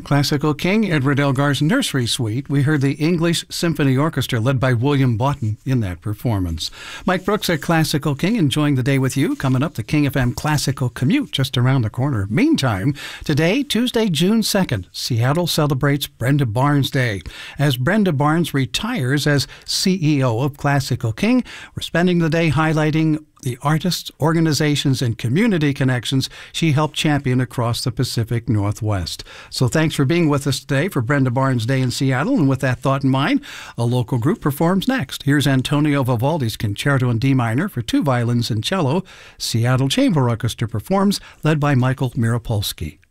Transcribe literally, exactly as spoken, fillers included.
Classical King, Edward Elgar's Nursery Suite. We heard the English Symphony Orchestra led by William Boughton in that performance. Mike Brooks at Classical King, enjoying the day with you. Coming up, the King F M Classical Commute just around the corner. Meantime, today, Tuesday, June second, Seattle celebrates Brenda Barnes Day. As Brenda Barnes retires as C E O of Classical King, we're spending the day highlighting the artists, organizations, and community connections she helped champion across the Pacific Northwest. So thanks for being with us today for Brenda Barnes Day in Seattle. And with that thought in mind, a local group performs next. Here's Antonio Vivaldi's Concerto in D minor for two violins and cello. Seattle Chamber Orchestra performs, led by Michael Mirapolsky.